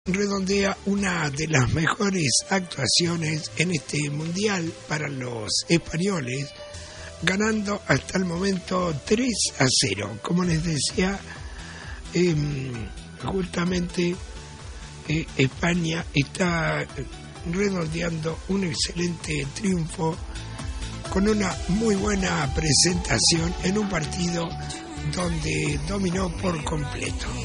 redondea una de las mejores actuaciones en este mundial para los españoles, ganando hasta el momento 3-0. Como les decía, justamente España está redondeando un excelente triunfo con una muy buena presentación en un partido donde dominó por completo.